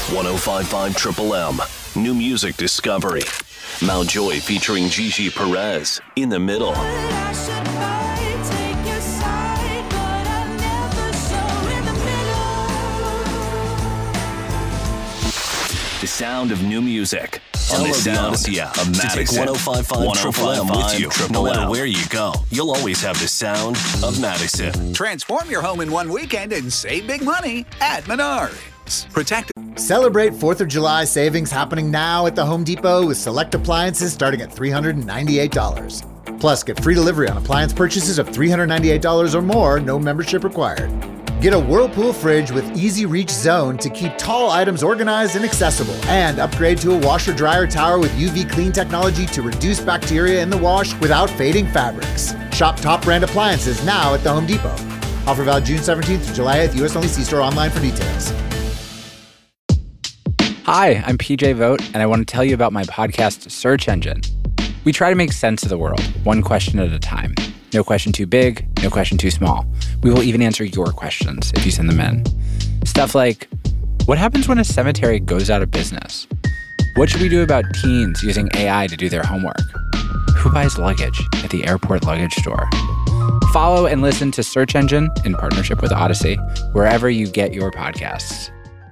105.5 Triple M. New music discovery. Mountjoy featuring Gigi Perez. In the Middle. The sound of new music. On the Odyssey app of Madison. To take 105.5 Triple M with you. No matter where you go, you'll always have the sound of Madison. Transform your home in one weekend and save big money at Menards. Protect. Celebrate 4th of July savings happening now at the Home Depot with select appliances starting at $398. Plus, get free delivery on appliance purchases of $398 or more, no membership required. Get a Whirlpool fridge with Easy Reach Zone to keep tall items organized and accessible. And upgrade to a washer-dryer tower with UV clean technology to reduce bacteria in the wash without fading fabrics. Shop top brand appliances now at the Home Depot. Offer valid June 17th to July 8th. U.S. only. See store online for details. Hi, I'm PJ Vogt, and I want to tell you about my podcast, Search Engine. We try to make sense of the world, one question at a time. No question too big, no question too small. We will even answer your questions if you send them in. Stuff like, what happens when a cemetery goes out of business? What should we do about teens using AI to do their homework? Who buys luggage at the airport luggage store? Follow and listen to Search Engine in partnership with Odyssey, wherever you get your podcasts.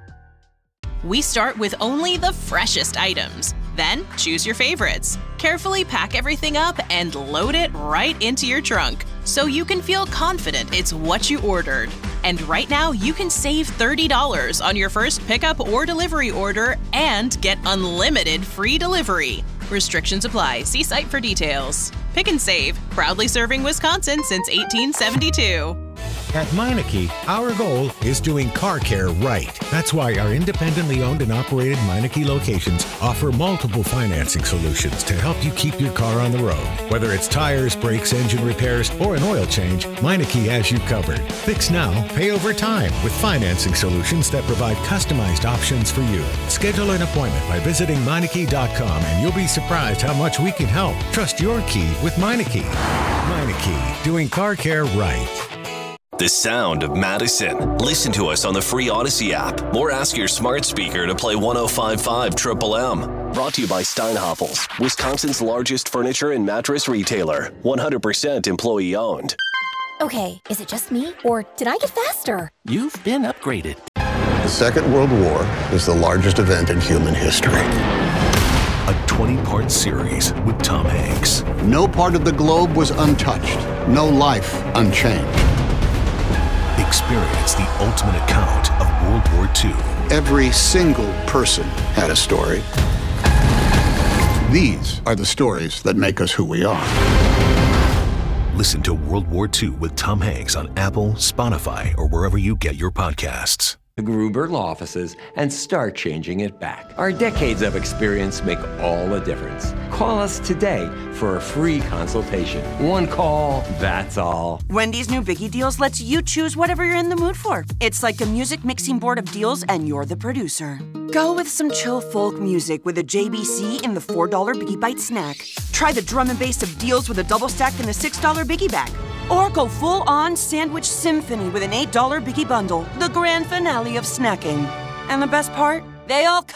We start with only the freshest items. Then choose your favorites. Carefully pack everything up and load it right into your trunk so you can feel confident it's what you ordered. And right now, you can save $30 on your first pickup or delivery order and get unlimited free delivery. Restrictions apply. See site for details. Pick and Save, proudly serving Wisconsin since 1872. At Meineke, our goal is doing car care right. That's why our independently owned and operated Meineke locations offer multiple financing solutions to help you keep your car on the road. Whether it's tires, brakes, engine repairs, or an oil change, Meineke has you covered. Fix now, pay over time with financing solutions that provide customized options for you. Schedule an appointment by visiting Meineke.com and you'll be surprised how much we can help. Trust your key with Meineke. Meineke, doing car care right. The sound of Madison. Listen to us on the free Odyssey app or ask your smart speaker to play 105.5 Triple M. Brought to you by Steinhoffels, Wisconsin's largest furniture and mattress retailer. 100% employee owned. Okay, is it just me, or did I get faster? You've been upgraded. The Second World War is the largest event in human history. A 20-part series with Tom Hanks. No part of the globe was untouched. No life unchanged. Experience the ultimate account of World War II. Every single person had a story. These are the stories that make us who we are. Listen to World War II with Tom Hanks on Apple, Spotify, or wherever you get your podcasts. The Gruber Law Offices and start changing it back. Our decades of experience make all the difference. Call us today for a free consultation. One call, that's all. Wendy's new Biggie Deals lets you choose whatever you're in the mood for. It's like a music mixing board of deals and you're the producer. Go with some chill folk music with a JBC in the $4 Biggie Bite snack. Try the drum and bass of deals with a double stack in the $6 Biggie Bag. Or go full-on sandwich symphony with an $8 Biggie Bundle, the grand finale of snacking. And the best part? They all come